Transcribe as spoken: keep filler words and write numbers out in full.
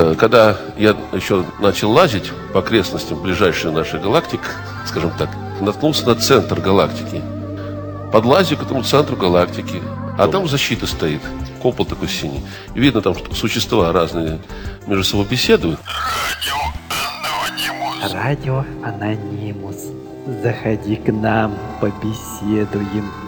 Э, Когда я еще начал лазить по окрестностям ближайшей нашей галактики, скажем так, наткнулся на центр галактики. Подлазил к этому центру галактики, а там защита стоит, купол такой синий. И видно, там существа разные между собой беседуют. Радио Анонимус. Заходи к нам, побеседуем.